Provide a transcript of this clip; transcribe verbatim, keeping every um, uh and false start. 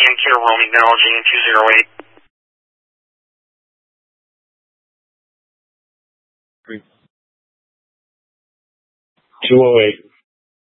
Ian Care Roaming acknowledging in two zero eight. two oh eight.